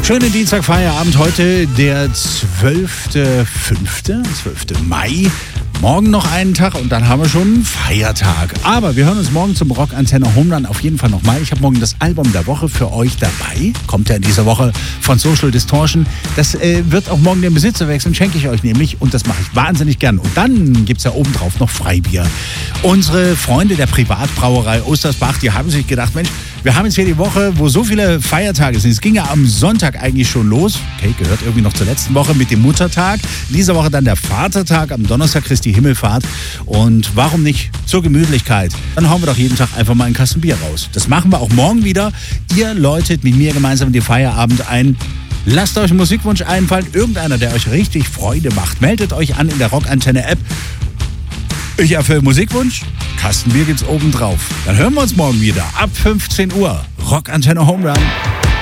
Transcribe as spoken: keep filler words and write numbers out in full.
Schönen Dienstag, Feierabend. Heute der zwölfte fünfte zwölfte Mai. Morgen noch einen Tag und dann haben wir schon einen Feiertag. Aber wir hören uns morgen zum Rock Antenne Home Run auf jeden Fall nochmal. Ich habe morgen das Album der Woche für euch dabei. Kommt ja in dieser Woche von Social Distortion. Das äh, wird auch morgen den Besitzer wechseln, schenke ich euch nämlich. Und das mache ich wahnsinnig gern. Und dann gibt es ja obendrauf noch Freibier. Unsere Freunde der Privatbrauerei Ostersbach, die haben sich gedacht, Mensch, wir haben jetzt hier die Woche, wo so viele Feiertage sind. Es ging ja am Sonntag eigentlich schon los. Okay, gehört irgendwie noch zur letzten Woche mit dem Muttertag. Diese Woche dann der Vatertag, am Donnerstag Christi Himmelfahrt. Und warum nicht zur Gemütlichkeit? Dann hauen wir doch jeden Tag einfach mal einen Kasten Bier raus. Das machen wir auch morgen wieder. Ihr läutet mit mir gemeinsam den Feierabend ein. Lasst euch einen Musikwunsch einfallen. Irgendeiner, der euch richtig Freude macht. Meldet euch an in der Rockantenne-App. Ich erfülle Musikwunsch. Kastenbier gibt's oben drauf. Dann hören wir uns morgen wieder ab fünfzehn Uhr. Rockantenne Home Run.